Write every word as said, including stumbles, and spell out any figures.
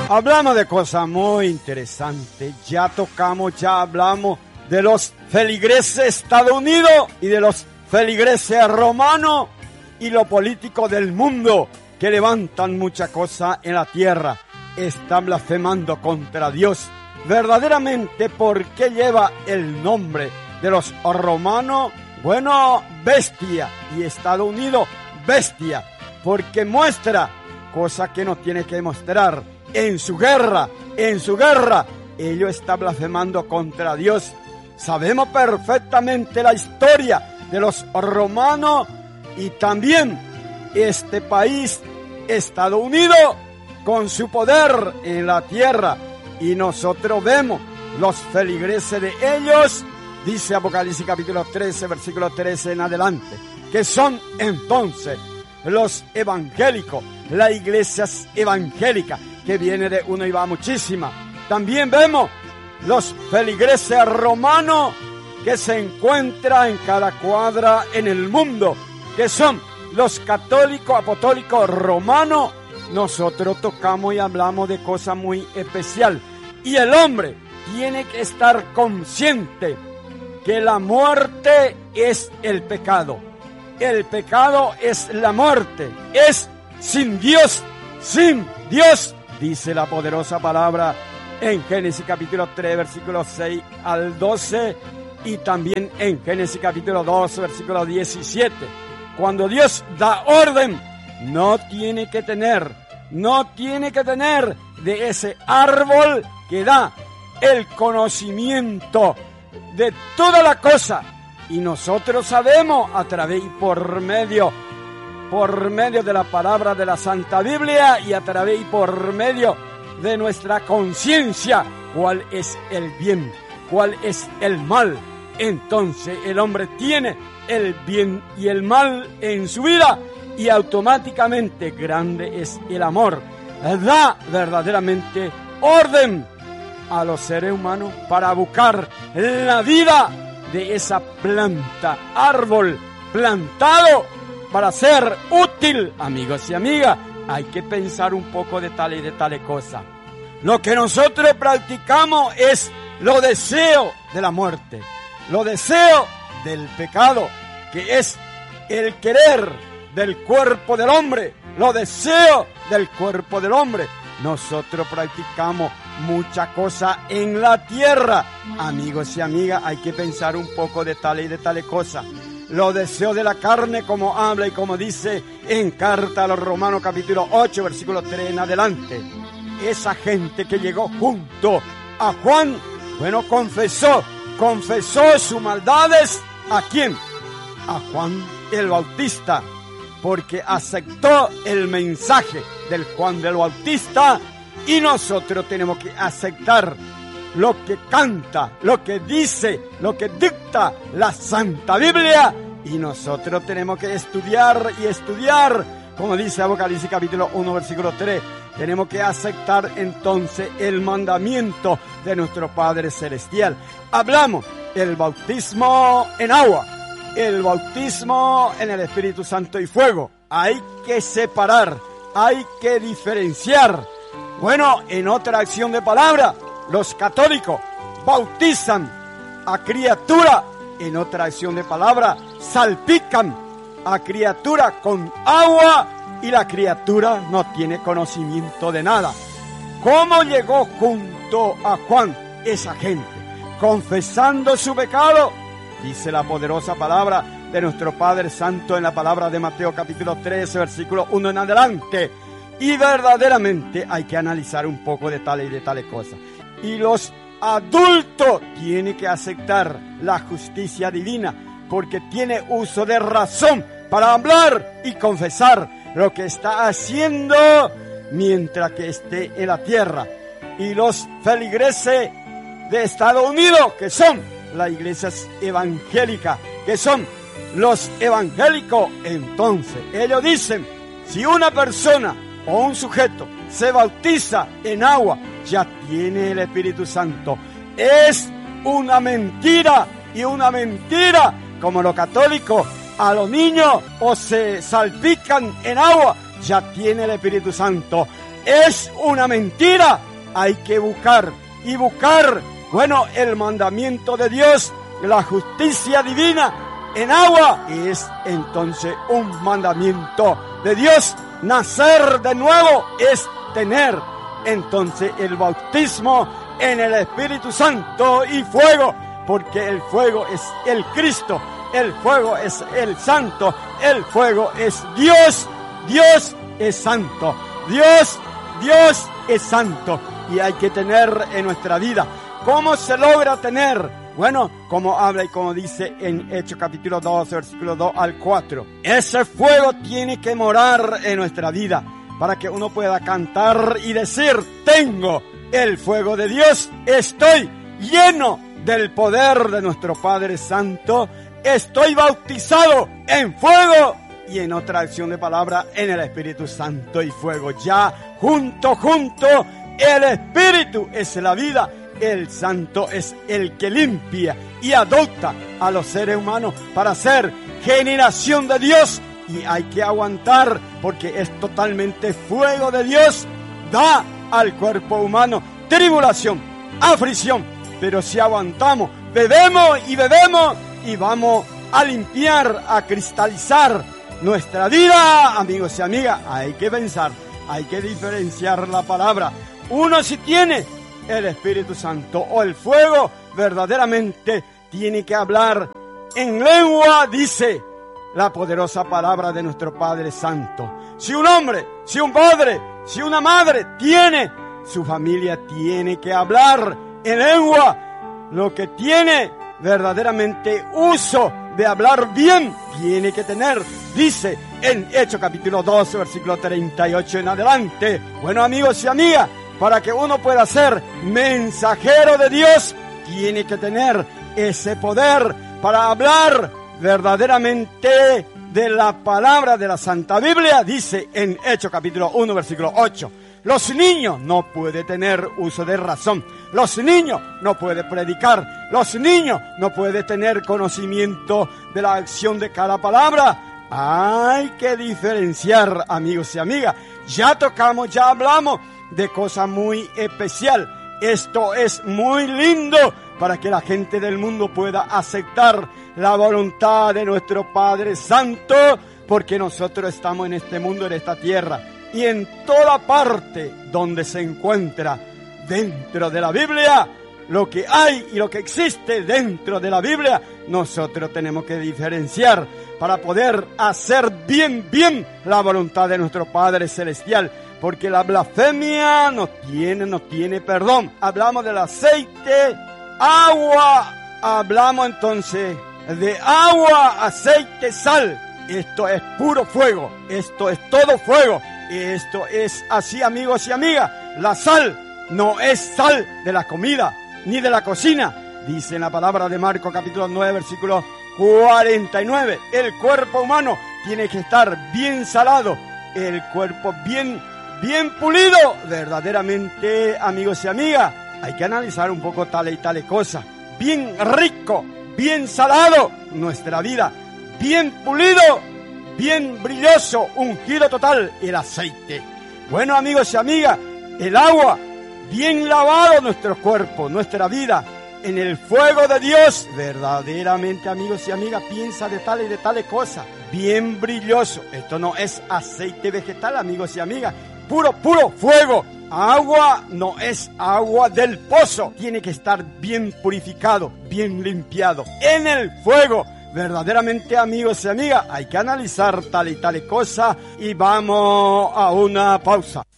Hablamos de cosas muy interesantes. Ya tocamos, ya hablamos de los feligreses Estados Unidos y de los feligreses romanos y lo político del mundo que levantan mucha cosa en la tierra. Están blasfemando contra Dios. Verdaderamente, ¿por qué lleva el nombre de los romanos? Bueno, bestia, y Estados Unidos, bestia, porque muestra cosa que no tiene que mostrar. En su guerra, en su guerra, ellos están blasfemando contra Dios. Sabemos perfectamente la historia de los romanos y también este país, Estados Unidos, con su poder en la tierra. Y nosotros vemos los feligreses de ellos, dice Apocalipsis capítulo trece, versículo trece en adelante, que son entonces los evangélicos, la iglesia evangélica, que viene de uno y va muchísima. También vemos los feligreses romanos que se encuentran en cada cuadra en el mundo, que son los católicos apostólicos romanos. Nosotros tocamos y hablamos de cosas muy especiales. Y el hombre tiene que estar consciente que la muerte es el pecado. El pecado es la muerte. Es sin Dios, sin Dios, dice la poderosa palabra en Génesis capítulo tres, versículos seis al doce, y también en Génesis capítulo dos, versículo diecisiete. Cuando Dios da orden, no tiene que tener, no tiene que tener de ese árbol que da el conocimiento de toda la cosa. Y nosotros sabemos a través y por medio, por medio de la palabra de la Santa Biblia y a través y por medio de nuestra conciencia, cuál es el bien, cuál es el mal. Entonces el hombre tiene el bien y el mal en su vida y automáticamente grande es el amor. Da verdaderamente orden a los seres humanos para buscar la vida de esa planta, árbol plantado para ser útil. Amigos y amigas, hay que pensar un poco de tal y de tales cosas. Lo que nosotros practicamos es los deseos de la muerte, los deseos del pecado, que es el querer del cuerpo del hombre, los deseos del cuerpo del hombre. Nosotros practicamos mucha cosa en la tierra. Amigos y amigas, hay que pensar un poco de tal y de tales cosas. Los deseos de la carne, como habla y como dice en carta a los Romanos capítulo ocho, versículo tres en adelante. Esa gente que llegó junto a Juan, bueno, confesó, confesó sus maldades. ¿A quién? A Juan el Bautista, porque aceptó el mensaje del Juan del Bautista, y nosotros tenemos que aceptar lo que canta, lo que dice, lo que dicta la Santa Biblia, y nosotros tenemos que estudiar y estudiar, como dice Apocalipsis capítulo uno, versículo tres. Tenemos que aceptar entonces el mandamiento de nuestro Padre Celestial. Hablamos el bautismo en agua, el bautismo en el Espíritu Santo y fuego. Hay que separar, hay que diferenciar. Bueno, en otra acción de palabra, los católicos bautizan a criatura. En otra acción de palabra, salpican a criatura con agua y la criatura no tiene conocimiento de nada. ¿Cómo llegó junto a Juan esa gente? Confesando su pecado, dice la poderosa palabra de nuestro Padre Santo en la palabra de Mateo capítulo trece, versículo uno en adelante. Y verdaderamente hay que analizar un poco de tales y de tales cosas. Y los adultos tienen que aceptar la justicia divina, porque tiene uso de razón para hablar y confesar lo que está haciendo mientras que esté en la tierra. Y los feligreses de Estados Unidos, que son las iglesias evangélicas, que son los evangélicos, entonces ellos dicen, si una persona o un sujeto se bautiza en agua, ya tiene el Espíritu Santo. Es una mentira, y una mentira, como los católicos, a los niños o se salpican en agua, ya tiene el Espíritu Santo. es una mentira. Hay que buscar y buscar, bueno, el mandamiento de Dios, la justicia divina en agua, es entonces un mandamiento de Dios. Nacer de nuevo es tener entonces el bautismo en el Espíritu Santo y fuego, porque el fuego es el Cristo, el fuego es el Santo, el fuego es Dios, Dios es santo, Dios, Dios es santo, y hay que tener en nuestra vida. ¿Cómo se logra tener? Bueno, como habla y como dice en Hechos capítulo dos, versículo dos al cuatro. Ese fuego tiene que morar en nuestra vida para que uno pueda cantar y decir: tengo el fuego de Dios, estoy lleno del poder de nuestro Padre Santo, estoy bautizado en fuego y en otra acción de palabra en el Espíritu Santo y fuego. Ya junto, junto, el Espíritu es la vida. El Santo es el que limpia y adopta a los seres humanos para ser generación de Dios. Y hay que aguantar porque es totalmente fuego de Dios. Da al cuerpo humano tribulación, aflicción. Pero si aguantamos, bebemos y bebemos y vamos a limpiar, a cristalizar nuestra vida, amigos y amigas. Hay que pensar, hay que diferenciar la palabra. Uno si tiene el Espíritu Santo o el fuego, verdaderamente tiene que hablar en lengua, dice la poderosa palabra de nuestro Padre Santo. Si un hombre, si un padre, si una madre tiene, su familia tiene que hablar en lengua. Lo que tiene verdaderamente uso de hablar bien, tiene que tener, dice en Hechos capítulo doce, versículo treinta y ocho en adelante. Bueno, amigos y amigas, para que uno pueda ser mensajero de Dios, tiene que tener ese poder para hablar verdaderamente de la palabra de la Santa Biblia. Dice en Hechos capítulo uno, versículo ocho. Los niños no pueden tener uso de razón. Los niños no pueden predicar. Los niños no pueden tener conocimiento de la acción de cada palabra. Hay que diferenciar, amigos y amigas. Ya tocamos, ya hablamos de cosa muy especial. Esto es muy lindo para que la gente del mundo pueda aceptar la voluntad de nuestro Padre Santo, porque nosotros estamos en este mundo, en esta tierra, y en toda parte donde se encuentra dentro de la Biblia, lo que hay y lo que existe dentro de la Biblia, nosotros tenemos que diferenciar para poder hacer bien, bien la voluntad de nuestro Padre Celestial. Porque la blasfemia no tiene, no tiene perdón. Hablamos del aceite, agua. Hablamos entonces de agua, aceite, sal. Esto es puro fuego. Esto es todo fuego. Esto es así, amigos y amigas. La sal no es sal de la comida ni de la cocina. Dice en la palabra de Marcos capítulo nueve, versículo cuarenta y nueve. El cuerpo humano tiene que estar bien salado. El cuerpo bien Bien pulido, verdaderamente, amigos y amigas. Hay que analizar un poco tales y tales cosas. Bien rico, bien salado, nuestra vida. Bien pulido, bien brilloso, ungido total, el aceite. Bueno, amigos y amigas, el agua, bien lavado nuestro cuerpo, nuestra vida, en el fuego de Dios. Verdaderamente, amigos y amigas, piensa de tales y de tales cosas. Bien brilloso. Esto no es aceite vegetal, amigos y amigas. Puro, puro fuego. Agua no es agua del pozo. Tiene que estar bien purificado, bien limpiado. En el fuego. Verdaderamente, amigos y amigas, hay que analizar tal y tal cosa. Y vamos a una pausa.